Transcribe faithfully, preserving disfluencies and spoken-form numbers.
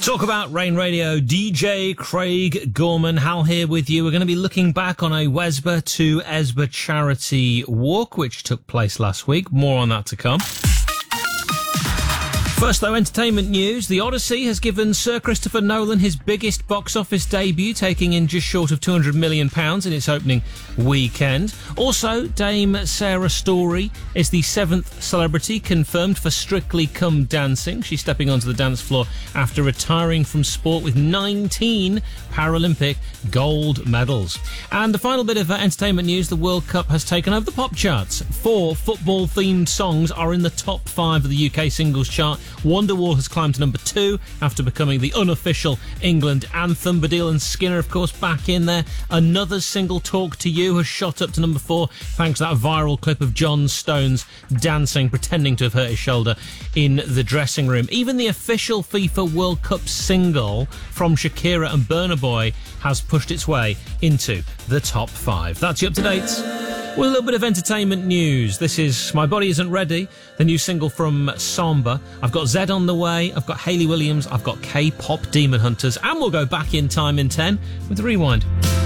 Talk about Rain Radio, D J Craig Gorman, Hal here with you. We're going to be looking back on a Wesba to Esba charity walk, which took place last week. More on that to come. First, though, entertainment news. The Odyssey has given Sir Christopher Nolan his biggest box office debut, taking in just short of two hundred million pounds in its opening weekend. Also, Dame Sarah Story is the seventh celebrity confirmed for Strictly Come Dancing. She's stepping onto the dance floor after retiring from sport with nineteen Paralympic gold medals. And the final bit of uh, entertainment news, the World Cup has taken over the pop charts. Four football-themed songs are in the top five of the U K singles chart. Wonderwall has climbed to number two after becoming the unofficial England anthem. Baddiel and Skinner, of course, back in there. Another single, Talk to You, has shot up to number four thanks to that viral clip of John Stones dancing, pretending to have hurt his shoulder in the dressing room. Even the official FIFA World Cup single from Shakira and Burna Boy has pushed its way into the top five. That's you up to date with a little bit of entertainment news. This is My Body Isn't Ready, the new single from Samba. I've got Zed on the way, I've got Hayley Williams, I've got K-pop Demon Hunters, and we'll go back in time in ten with Rewind.